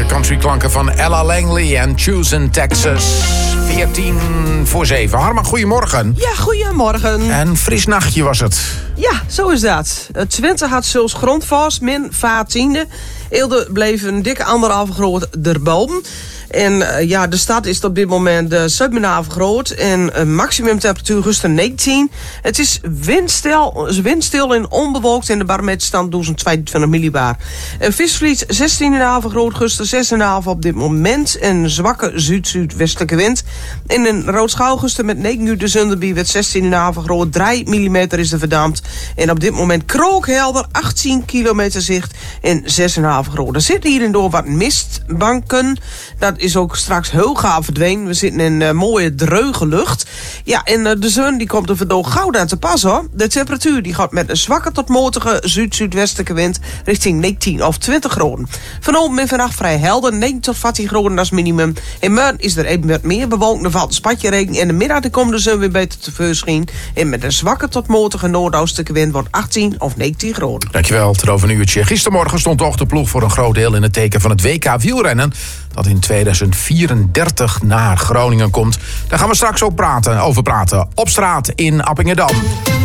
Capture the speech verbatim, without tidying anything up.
countryklanken van Ella Langley en Choosing Texas. veertien voor zeven. Harma, goedemorgen. Ja, goedemorgen. En fris nachtje was het. Ja, zo is dat. Twente had zelfs grondvast, min veertiende. Eelde bleef een dikke anderhalve groot erboven. En uh, ja, de stad is op dit moment uh, zevenenhalve groot. En uh, maximum temperatuur gisteren negentien. Het is windstil, windstil en onbewolkt. En de barometerstand duizend tweeëntwintig millibar. En Visvliet zestien komma vijf groot, gisteren zes komma vijf op dit moment. Een zwakke zuid-zuidwestelijke wind. En een Roodschouw gisteren met negen uur de Zunderby werd zestien komma vijf groot. drie millimeter is er verdampt. En op dit moment krookhelder, achttien kilometer zicht en zes komma vijf groot. Er zitten hier en door wat mistbanken. Dat is ook straks heel gaaf verdwenen. We zitten in uh, mooie dreuge lucht. Ja, en uh, de zon die komt er verdoog gauw aan te pas, hoor. De temperatuur die gaat met een zwakke tot matige zuid-zuidwestelijke wind richting negentien of twintig graden. Vanavond en vannacht vrij helder, negen tot veertien graden, dat is minimum. In morgen is er even wat meer bewolkt, er valt een spatje regen. En de middag die komt de zon weer beter tevoorschijn. En met een zwakke tot matige noordoostelijke wind wordt achttien of negentien graden. Dankjewel, tot over een uurtje. Gistermorgen stond toch de ploeg voor een groot deel in het teken van het W K wielrennen. Dat in tweeduizend vierendertig naar Groningen komt. Daar gaan we straks ook praten, over praten. Op straat in Appingedam.